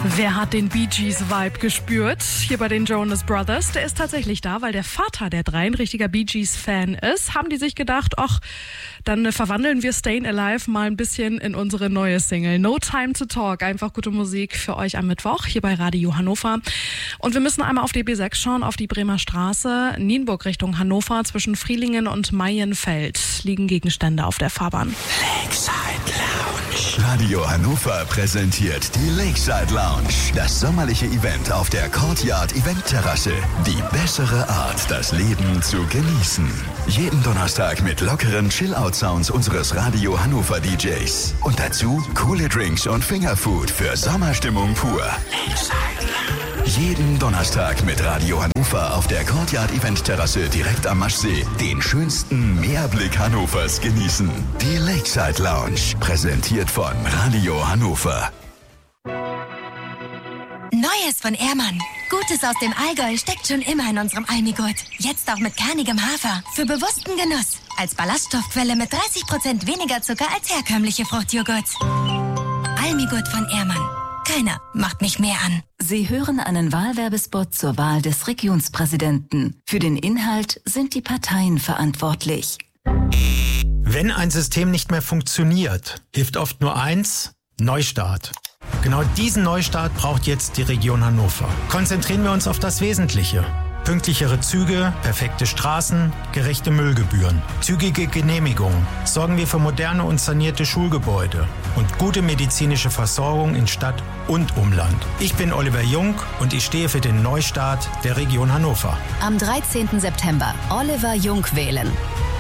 Wer hat den Bee Gees-Vibe gespürt? Hier bei den Jonas Brothers. Der ist tatsächlich da, weil der Vater der drei ein richtiger Bee Gees-Fan ist. Haben die sich gedacht, ach, dann verwandeln wir Stayin' Alive mal ein bisschen in unsere neue Single. No Time to Talk. Einfach gute Musik für euch am Mittwoch hier bei Radio Hannover. Und wir müssen einmal auf die B6 schauen, auf die Bremer Straße. Nienburg Richtung Hannover. Zwischen Frielingen und Maienfeld liegen Gegenstände auf der Fahrbahn. Lakeside Lounge. Radio Hannover präsentiert die Lakeside Lounge. Das sommerliche Event auf der Courtyard Eventterrasse. Die bessere Art, das Leben zu genießen. Jeden Donnerstag mit lockeren Chill-Out-Sounds unseres Radio Hannover DJs. Und dazu coole Drinks und Fingerfood für Sommerstimmung pur. Lakeside Lounge. Jeden Donnerstag mit Radio Hannover auf der Courtyard Eventterrasse direkt am Maschsee den schönsten Meerblick Hannovers genießen. Die Lakeside Lounge, präsentiert von Radio Hannover. Neues von Ehrmann. Gutes aus dem Allgäu steckt schon immer in unserem Almigurt. Jetzt auch mit kernigem Hafer. Für bewussten Genuss. Als Ballaststoffquelle mit 30% weniger Zucker als herkömmliche Fruchtjoghurt. Almigurt von Ehrmann. Keiner macht mich mehr an. Sie hören einen Wahlwerbespot zur Wahl des Regionspräsidenten. Für den Inhalt sind die Parteien verantwortlich. Wenn ein System nicht mehr funktioniert, hilft oft nur eins: Neustart. Genau diesen Neustart braucht jetzt die Region Hannover. Konzentrieren wir uns auf das Wesentliche. Pünktlichere Züge, perfekte Straßen, gerechte Müllgebühren, zügige Genehmigungen. Sorgen wir für moderne und sanierte Schulgebäude und gute medizinische Versorgung in Stadt und Umland. Ich bin Oliver Jung und ich stehe für den Neustart der Region Hannover. Am 13. September Oliver Jung wählen.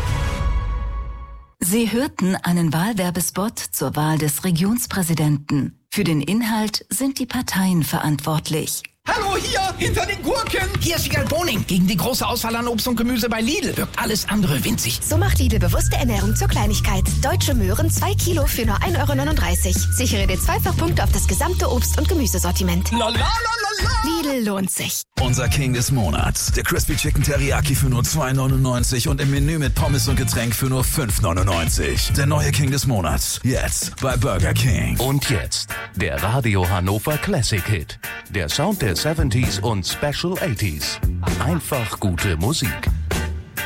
Sie hörten einen Wahlwerbespot zur Wahl des Regionspräsidenten. Für den Inhalt sind die Parteien verantwortlich. Hallo, hier, hinter den Gurken. Hier ist Wiegald Boning. Gegen die große Auswahl an Obst und Gemüse bei Lidl wirkt alles andere winzig. So macht Lidl bewusste Ernährung zur Kleinigkeit. Deutsche Möhren 2 Kilo für nur 1,39 €. Sichere dir Zweifachpunkte auf das gesamte Obst- und Gemüsesortiment. La la la la la. Lidl lohnt sich. Unser King des Monats. Der Crispy Chicken Teriyaki für nur 2,99 und im Menü mit Pommes und Getränk für nur 5,99. Der neue King des Monats. Jetzt bei Burger King. Und jetzt der Radio Hannover Classic Hit. Der Sound der 70s und Special 80s. Einfach gute Musik.